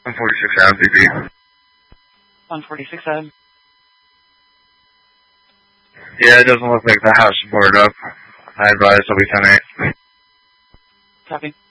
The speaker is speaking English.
146 Ave, BP. 146 Ave. Yeah, it doesn't look like the house is boarded up. I advise it'll be 10-8. Copy.